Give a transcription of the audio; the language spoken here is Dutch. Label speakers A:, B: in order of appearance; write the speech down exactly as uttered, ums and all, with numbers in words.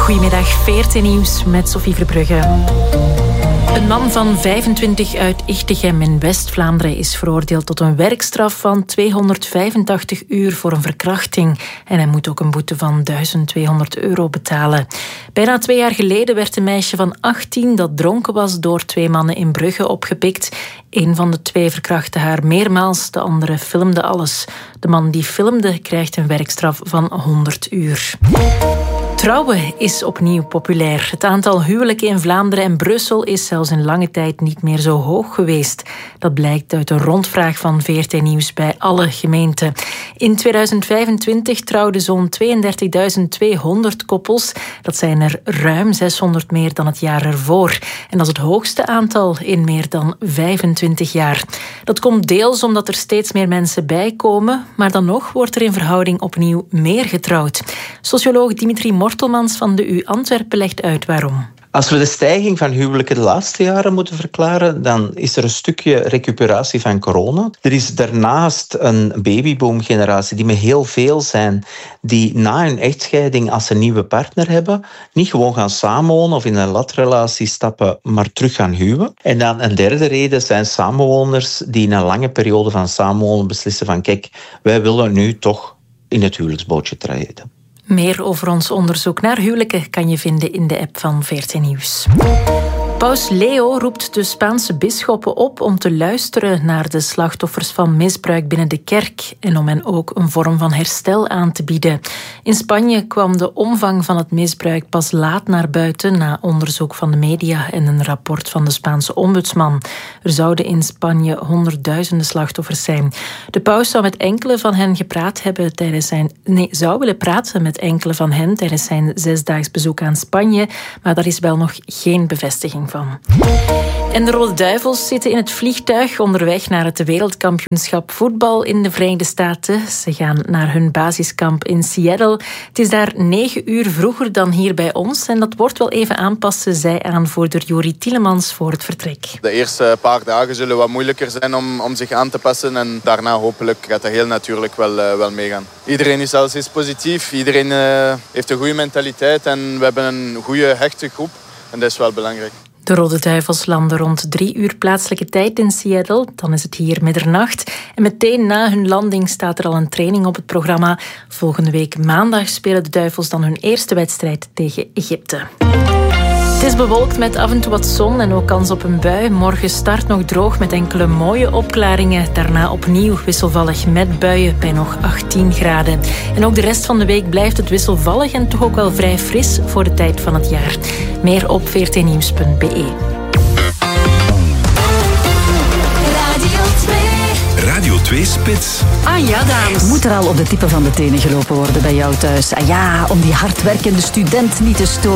A: Goedemiddag, V R T Nieuws met Sophie Verbrugge. Een man van vijfentwintig uit Ichtegem in West-Vlaanderen is veroordeeld tot een werkstraf van tweehonderdvijfentachtig uur voor een verkrachting. En hij moet ook een boete van duizend tweehonderd euro betalen. Bijna twee jaar geleden werd een meisje van achttien dat dronken was door twee mannen in Brugge opgepikt. Een van de twee verkrachtte haar meermaals, de andere filmde alles. De man die filmde krijgt een werkstraf van honderd uur. Trouwen is opnieuw populair. Het aantal huwelijken in Vlaanderen en Brussel is zelfs in lange tijd niet meer zo hoog geweest. Dat blijkt uit een rondvraag van V R T Nieuws bij alle gemeenten. In tweeduizend vijfentwintig trouwden zo'n tweeëndertigduizend tweehonderd koppels. Dat zijn er ruim zeshonderd meer dan het jaar ervoor. En dat is het hoogste aantal in meer dan vijfentwintig jaar. Dat komt deels omdat er steeds meer mensen bijkomen, maar dan nog wordt er in verhouding opnieuw meer getrouwd. Socioloog Dimitri Mortelmans van de U Antwerpen legt uit waarom.
B: Als we de stijging van huwelijken de laatste jaren moeten verklaren, dan is er een stukje recuperatie van corona. Er is daarnaast een babyboom-generatie die met heel veel zijn, die na hun echtscheiding, als ze een nieuwe partner hebben, niet gewoon gaan samenwonen of in een latrelatie stappen, maar terug gaan huwen. En dan een derde reden zijn samenwoners die na een lange periode van samenwonen beslissen van kijk, wij willen nu toch in het huwelijksbootje treden.
A: Meer over ons onderzoek naar huwelijken kan je vinden in de app van V R T Nieuws. Paus Leo roept de Spaanse bisschoppen op om te luisteren naar de slachtoffers van misbruik binnen de kerk en om hen ook een vorm van herstel aan te bieden. In Spanje kwam de omvang van het misbruik pas laat naar buiten na onderzoek van de media en een rapport van de Spaanse ombudsman. Er zouden in Spanje honderdduizenden slachtoffers zijn. De paus zou met enkele van hen gepraat hebben tijdens zijn... Nee, zou willen praten met enkele van hen tijdens zijn zesdaags bezoek aan Spanje, maar daar is wel nog geen bevestiging van. En de Rode Duivels zitten in het vliegtuig onderweg naar het wereldkampioenschap voetbal in de Verenigde Staten. Ze gaan naar hun basiskamp in Seattle. Het is daar negen uur vroeger dan hier bij ons en dat wordt wel even aanpassen, zei aanvoerder Jori Tielemans voor het vertrek.
C: De eerste paar dagen zullen wat moeilijker zijn om, om zich aan te passen en daarna hopelijk gaat dat heel natuurlijk wel, uh, wel meegaan. Iedereen is zelfs eens positief, iedereen uh, heeft een goede mentaliteit en we hebben een goede hechte groep en dat is wel belangrijk.
A: De Rode Duivels landen rond drie uur plaatselijke tijd in Seattle. Dan is het hier middernacht. En meteen na hun landing staat er al een training op het programma. Volgende week maandag spelen de Duivels dan hun eerste wedstrijd tegen Egypte. Het is bewolkt met af en toe wat zon en ook kans op een bui. Morgen start nog droog met enkele mooie opklaringen. Daarna opnieuw wisselvallig met buien bij nog achttien graden. En ook de rest van de week blijft het wisselvallig en toch ook wel vrij fris voor de tijd van het jaar. Meer op v r t nieuws punt b e.
D: Radio twee Spits.
E: Ah ja, dames. Moet er al op de tippen van de tenen gelopen worden bij jou thuis? Ah ja, om die hardwerkende student niet te storen.